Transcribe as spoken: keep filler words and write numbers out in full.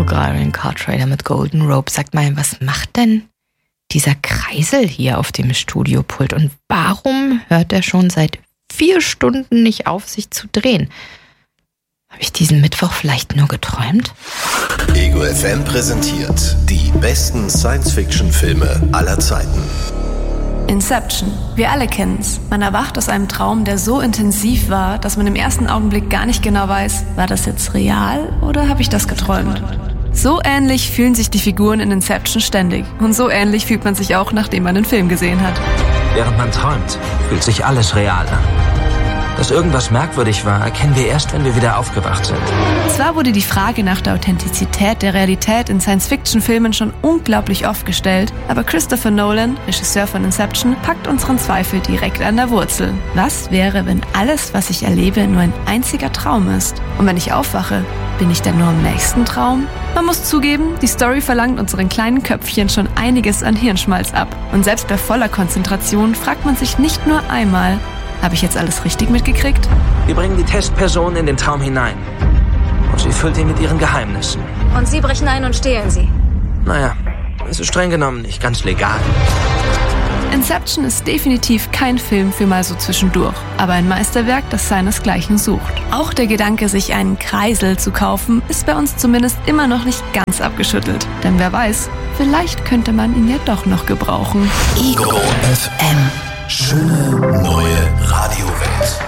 gerade den Car Trader mit Golden Rope. Sagt mal, was macht denn dieser Kreisel hier auf dem Studiopult? Und warum hört er schon seit vier Stunden nicht auf, sich zu drehen? Habe ich diesen Mittwoch vielleicht nur geträumt? Ego F M präsentiert die besten Science-Fiction-Filme aller Zeiten. Inception. Wir alle kennen's. Man erwacht aus einem Traum, der so intensiv war, dass man im ersten Augenblick gar nicht genau weiß, war das jetzt real oder habe ich das geträumt? So ähnlich fühlen sich die Figuren in Inception ständig. Und so ähnlich fühlt man sich auch, nachdem man den Film gesehen hat. Während man träumt, fühlt sich alles real an. Dass irgendwas merkwürdig war, erkennen wir erst, wenn wir wieder aufgewacht sind. Zwar wurde die Frage nach der Authentizität der Realität in Science-Fiction-Filmen schon unglaublich oft gestellt, aber Christopher Nolan, Regisseur von Inception, packt unseren Zweifel direkt an der Wurzel. Was wäre, wenn alles, was ich erlebe, nur ein einziger Traum ist? Und wenn ich aufwache, bin ich dann nur im nächsten Traum? Man muss zugeben, die Story verlangt unseren kleinen Köpfchen schon einiges an Hirnschmalz ab. Und selbst bei voller Konzentration fragt man sich nicht nur einmal, habe ich jetzt alles richtig mitgekriegt? Wir bringen die Testperson in den Traum hinein. Und sie füllt ihn mit ihren Geheimnissen. Und Sie brechen ein und stehlen sie. Naja, es ist streng genommen nicht ganz legal. Inception ist definitiv kein Film für mal so zwischendurch, aber ein Meisterwerk, das seinesgleichen sucht. Auch der Gedanke, sich einen Kreisel zu kaufen, ist bei uns zumindest immer noch nicht ganz abgeschüttelt. Denn wer weiß, vielleicht könnte man ihn ja doch noch gebrauchen. Ego F M. Schöne neue Radiowelt.